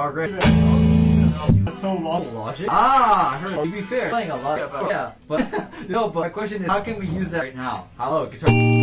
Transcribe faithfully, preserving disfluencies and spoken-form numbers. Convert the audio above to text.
are great. That's so long. Logic? Ah, I heard. To be fair, playing a lot. Yeah, but no. But my question is, how can we use that right now? Hello, guitar.